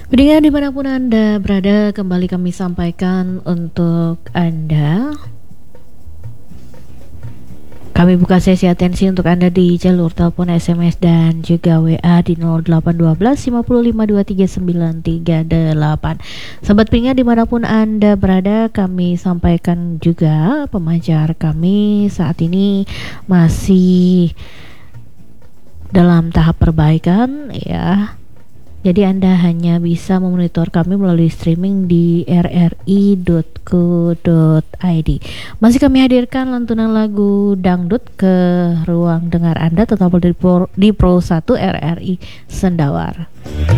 Pendengar dimanapun Anda berada, kembali kami sampaikan untuk Anda. Kami buka sesi atensi untuk Anda di jalur telepon, SMS, dan juga WA di 0812 55 23 938. Sobat pendengar dimanapun Anda berada, kami sampaikan juga pemancar kami saat ini masih dalam tahap perbaikan ya. Jadi Anda hanya bisa memonitor kami melalui streaming di rri.co.id. Masih kami hadirkan lantunan lagu dangdut ke ruang dengar Anda, tetap di Pro 1 RRI Sendawar.